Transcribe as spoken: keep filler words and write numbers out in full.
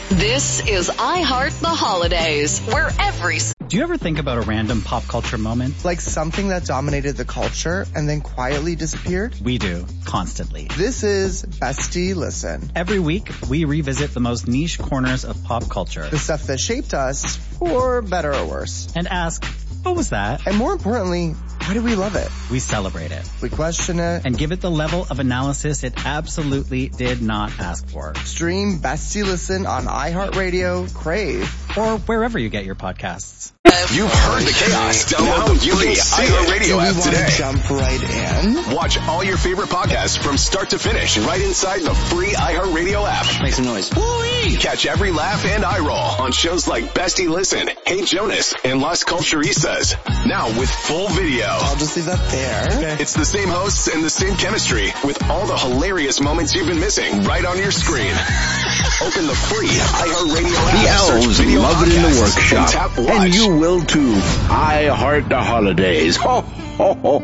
This is iHeart the Holidays, where every... Do you ever think about a random pop culture moment? Like something that dominated the culture and then quietly disappeared? We do, constantly. This is Bestie Listen. Every week, we revisit the most niche corners of pop culture. The stuff that shaped us, for better or worse. And ask, what was that? And more importantly, why do we love it? We celebrate it. We question it. And give it the level of analysis it absolutely did not ask for. Stream Bestie Listen on iHeartRadio, Crave, or wherever you get your podcasts. You've heard the chaos. Download the free iHeartRadio app today. Jump right in. Watch all your favorite podcasts from start to finish right inside the free iHeartRadio app. Make some noise. Woo-wee! Catch every laugh and eye roll on shows like Bestie Listen, Hey Jonas, and Las Culturistas. Now with full video. I'll just leave that there. Okay. It's the same hosts and the same chemistry with all the hilarious moments you've been missing right on your screen. Open the free iHeartRadio app. The elves love it in the workshop. And, tap watch. And you will too. I heart the holidays. Ho, ho, ho,